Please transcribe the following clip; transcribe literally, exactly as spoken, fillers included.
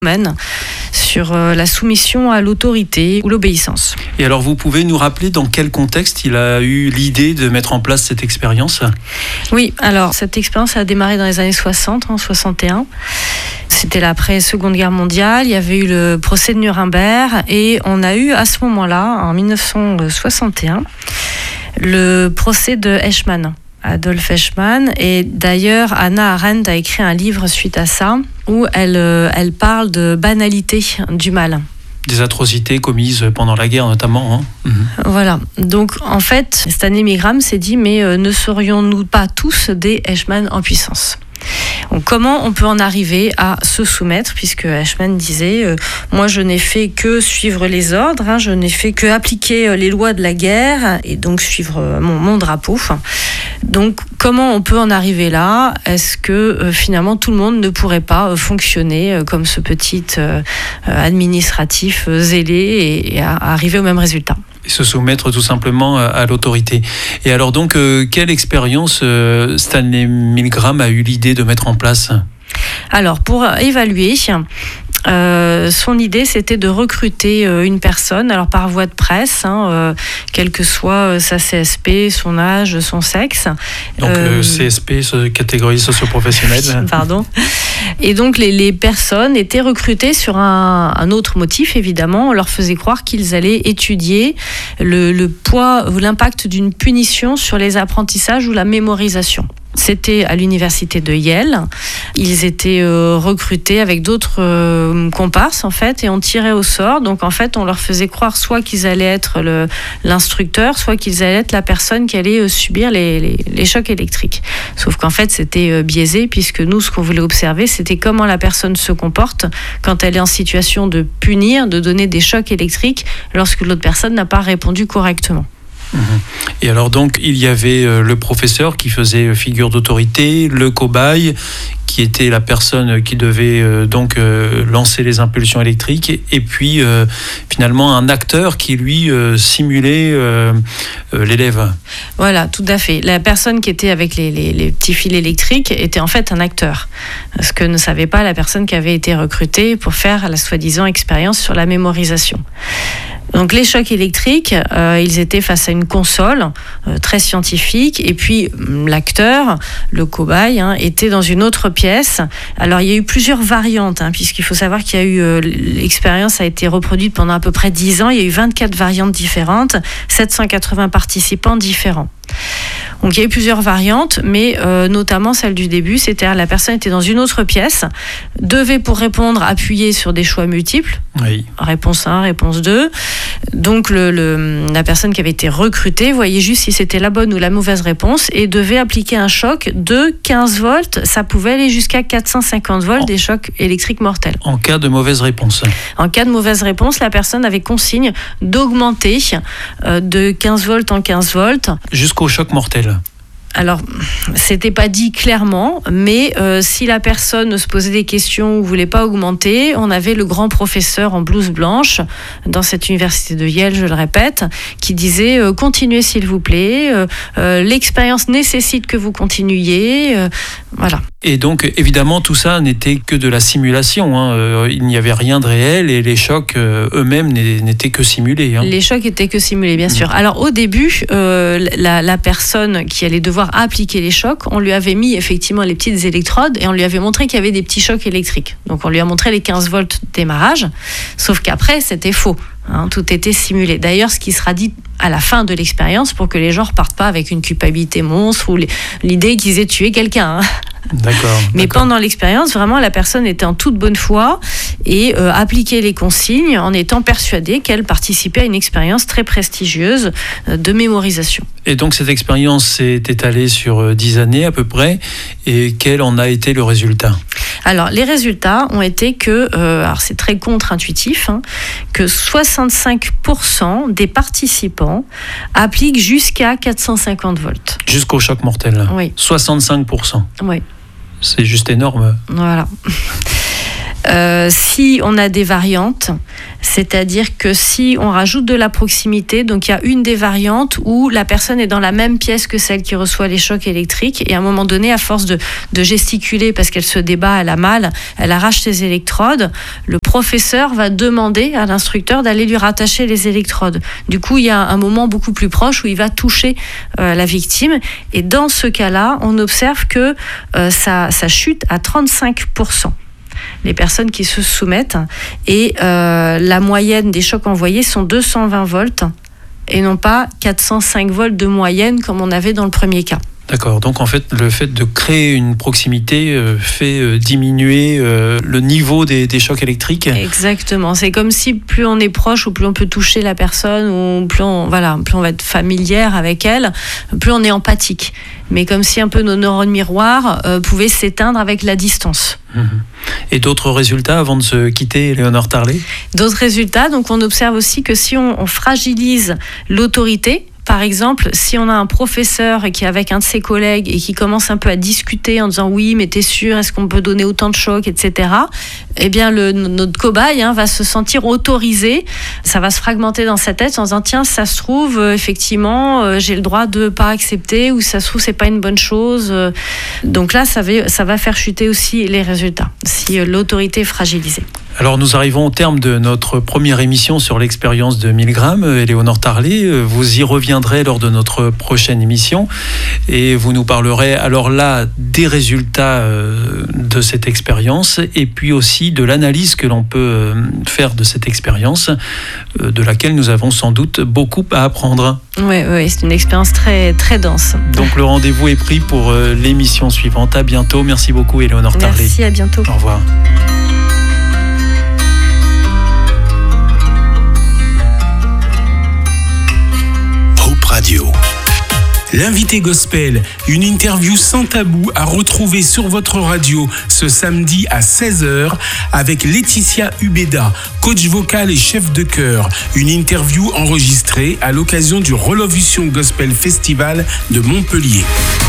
mène sur la soumission à l'autorité ou l'obéissance. Et alors vous pouvez nous rappeler dans quel contexte il a eu l'idée de mettre en place cette expérience ? Oui, alors cette expérience a démarré dans les années soixante, en soixante et un. C'était l'après-Seconde Guerre mondiale, il y avait eu le procès de Nuremberg et on a eu à ce moment-là, en dix-neuf cent soixante et un, le procès de Eichmann. Adolf Eichmann, et d'ailleurs Hannah Arendt a écrit un livre suite à ça où elle, elle parle de banalité du mal. Des atrocités commises pendant la guerre notamment. Hein. Mmh. Voilà, donc en fait Stanley Milgram s'est dit mais euh, ne serions-nous pas tous des Eichmann en puissance ? Donc, comment on peut en arriver à se soumettre, puisque Eichmann disait euh, moi je n'ai fait que suivre les ordres, hein, je n'ai fait que appliquer les lois de la guerre et donc suivre mon, mon drapeau. Donc comment on peut en arriver là ? Est-ce que euh, finalement tout le monde ne pourrait pas euh, fonctionner euh, comme ce petit euh, administratif euh, zélé et, et à, à arriver au même résultat ? Et se soumettre tout simplement à, à l'autorité. Et alors donc, euh, quelle expérience euh, Stanley Milgram a eu l'idée de mettre en place ? Alors, pour évaluer, euh, son idée, c'était de recruter euh, une personne, alors par voie de presse, hein, euh, quelle que soit euh, sa C S P, son âge, son sexe. Donc, euh, le C S P, catégorie socio-professionnelle. Pardon. Et donc, les, les personnes étaient recrutées sur un, un autre motif, évidemment. On leur faisait croire qu'ils allaient étudier le, le poids ou l'impact d'une punition sur les apprentissages ou la mémorisation. C'était à l'université de Yale. Ils étaient euh, recrutés avec d'autres euh, comparses, en fait, et on tirait au sort. Donc, en fait, on leur faisait croire soit qu'ils allaient être le, l'instructeur, soit qu'ils allaient être la personne qui allait euh, subir les, les, les chocs électriques. Sauf qu'en fait, c'était euh, biaisé, puisque nous, ce qu'on voulait observer, c'était comment la personne se comporte quand elle est en situation de punir, de donner des chocs électriques, lorsque l'autre personne n'a pas répondu correctement. Et alors donc, il y avait le professeur qui faisait figure d'autorité, le cobaye qui était la personne qui devait euh, donc euh, lancer les impulsions électriques et, et puis euh, finalement un acteur qui lui euh, simulait euh, euh, l'élève. Voilà, tout à fait. La personne qui était avec les, les, les petits fils électriques était en fait un acteur, ce que ne savait pas la personne qui avait été recrutée pour faire la soi-disant expérience sur la mémorisation. Donc les chocs électriques, euh, ils étaient face à une console euh, très scientifique et puis l'acteur, le cobaye, hein, était dans une autre pièce. Alors il y a eu plusieurs variantes, hein, puisqu'il faut savoir qu'il y a eu euh, l'expérience a été reproduite pendant à peu près dix ans. Il y a eu vingt-quatre variantes différentes, sept cent quatre-vingts participants différents. Donc il y a eu plusieurs variantes, mais euh, notamment celle du début, c'est-à-dire la personne était dans une autre pièce, devait pour répondre appuyer sur des choix multiples, oui. Réponse un, réponse deux. Donc le, le, la personne qui avait été recrutée voyait juste si c'était la bonne ou la mauvaise réponse et devait appliquer un choc de quinze volts, ça pouvait aller jusqu'à quatre cent cinquante volts, en, des chocs électriques mortels. En cas de mauvaise réponse. En cas de mauvaise réponse, la personne avait consigne d'augmenter euh, de quinze volts en quinze volts. Jusqu'au choc mortel. Alors, c'était pas dit clairement, mais euh, si la personne se posait des questions ou voulait pas augmenter, on avait le grand professeur en blouse blanche dans cette université de Yale, je le répète, qui disait euh, continuez s'il vous plaît, euh, euh, l'expérience nécessite que vous continuiez, euh, voilà. Et donc, évidemment, tout ça n'était que de la simulation. Hein. Euh, il n'y avait rien de réel et les chocs euh, eux-mêmes n'étaient que simulés. Hein. Les chocs étaient que simulés, bien sûr. Mmh. Alors, au début, euh, la, la personne qui allait devoir appliquer les chocs, on lui avait mis effectivement les petites électrodes et on lui avait montré qu'il y avait des petits chocs électriques. Donc, on lui a montré les quinze volts de démarrage, sauf qu'après, c'était faux. Hein, tout était simulé. D'ailleurs, ce qui sera dit à la fin de l'expérience pour que les gens ne repartent pas avec une culpabilité monstre ou l'idée qu'ils aient tué quelqu'un. Hein. D'accord. Mais d'accord. Pendant l'expérience, vraiment, la personne était en toute bonne foi et euh, appliquait les consignes en étant persuadée qu'elle participait à une expérience très prestigieuse euh, de mémorisation. Et donc, cette expérience s'est étalée sur dix années à peu près. Et quel en a été le résultat ? Alors, les résultats ont été que, euh, alors c'est très contre-intuitif, hein, que soixante-cinq pour cent des participants appliquent jusqu'à quatre cent cinquante volts. Jusqu'au choc mortel. Oui. soixante-cinq pour cent. Oui. C'est juste énorme. Voilà. Euh, si on a des variantes, C'est-à-dire que si on rajoute de la proximité, donc il y a une des variantes où la personne est dans la même pièce que celle qui reçoit les chocs électriques et à un moment donné, à force de, de gesticuler parce qu'elle se débat, elle a mal, elle arrache ses électrodes, le professeur va demander à l'instructeur d'aller lui rattacher les électrodes. Du coup, il y a un moment beaucoup plus proche où il va toucher euh, la victime et dans ce cas-là, on observe que euh, ça, ça chute à trente-cinq pour cent. Les personnes qui se soumettent et euh, la moyenne des chocs envoyés sont deux cent vingt volts et non pas quatre cent cinq volts de moyenne comme on avait dans le premier cas. D'accord, donc en fait le fait de créer une proximité euh, fait euh, diminuer euh, le niveau des, des chocs électriques. Exactement, c'est comme si plus on est proche ou plus on peut toucher la personne ou plus on, voilà, plus on va être familière avec elle, plus on est empathique. Mais comme si un peu nos neurones miroirs euh, pouvaient s'éteindre avec la distance. Mmh. Et d'autres résultats avant de se quitter, Éléonore Tarlet ? D'autres résultats, donc on observe aussi que si on, on fragilise l'autorité, par exemple, si on a un professeur qui est avec un de ses collègues et qui commence un peu à discuter en disant oui, mais t'es sûr, est-ce qu'on peut donner autant de chocs, et cetera. Eh bien, le, notre cobaye hein, va se sentir autorisé. Ça va se fragmenter dans sa tête en disant tiens, ça se trouve, euh, effectivement, euh, j'ai le droit de pas accepter ou ça se trouve, c'est pas une bonne chose. Donc là, ça va, ça va faire chuter aussi les résultats si euh, l'autorité est fragilisée. Alors nous arrivons au terme de notre première émission sur l'expérience de Milgram. Éléonore Tarlet, vous y reviendrez lors de notre prochaine émission et vous nous parlerez alors là des résultats de cette expérience et puis aussi de l'analyse que l'on peut faire de cette expérience, de laquelle nous avons sans doute beaucoup à apprendre. Oui, oui, c'est une expérience très, très dense. Donc le rendez-vous est pris pour l'émission suivante. À bientôt. Merci beaucoup Éléonore Tarlet. Merci, à bientôt. Au revoir. Radio. L'invité gospel, une interview sans tabou à retrouver sur votre radio ce samedi à seize heures avec Laetitia Ubeda, coach vocal et chef de chœur. Une interview enregistrée à l'occasion du Relovution Gospel Festival de Montpellier.